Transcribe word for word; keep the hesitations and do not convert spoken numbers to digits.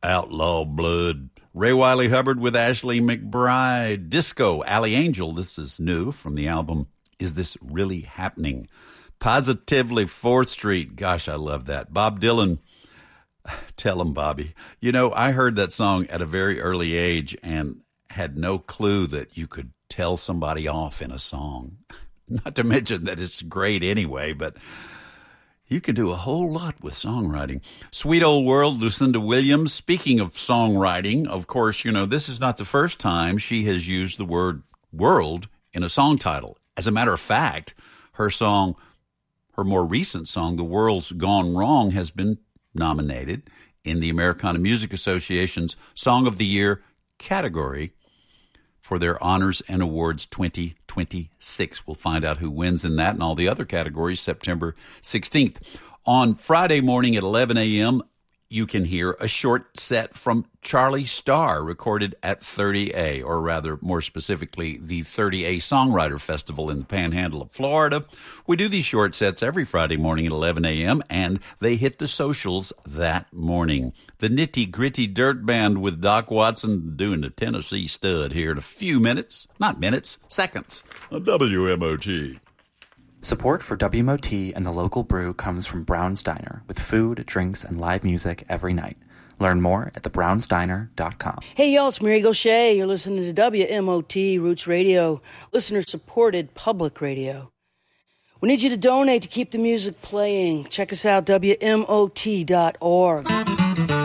Outlaw Blood. Ray Wiley Hubbard with Ashley McBride. Disco, Allie Angel. This is new from the album Is This Really Happening? Positively fourth Street. Gosh, I love that. Bob Dylan. Tell him, Bobby. You know, I heard that song at a very early age and had no clue that you could tell somebody off in a song. Not to mention that it's great anyway, but you can do a whole lot with songwriting. Sweet Old World, Lucinda Williams. Speaking of songwriting, of course, you know, this is not the first time she has used the word world in a song title. As a matter of fact, her song, her more recent song, The World's Gone Wrong, has been nominated in the Americana Music Association's Song of the Year category for their Honors and Awards twenty twenty-six. We'll find out who wins in that and all the other categories September sixteenth. On Friday morning at eleven a.m., you can hear a short set from Charlie Starr recorded at thirty A, or rather, more specifically, the thirty A Songwriter Festival in the Panhandle of Florida. We do these short sets every Friday morning at eleven a.m., and they hit the socials that morning. The Nitty Gritty Dirt Band with Doc Watson doing the Tennessee Stud here in a few minutes, not minutes, seconds, on W M O T. Support for W M O T and the local brew comes from Brown's Diner, with food, drinks, and live music every night. Learn more at the browns diner dot com. Hey, y'all, it's Mary Gaucher. You're listening to W M O T Roots Radio, listener-supported public radio. We need you to donate to keep the music playing. Check us out, W M O T dot org.